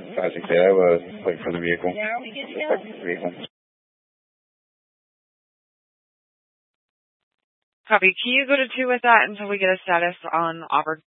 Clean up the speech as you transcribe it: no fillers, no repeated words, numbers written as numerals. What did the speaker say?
I was waiting for the vehicle. The vehicle. Copy. Can you go to 2 with that until we get a status on Auburn?